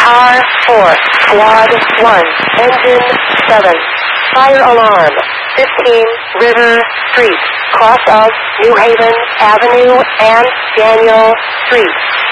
R4, Squad 1, Engine 7. Fire alarm, 15 River Street, cross of New Haven Avenue and Daniel Street.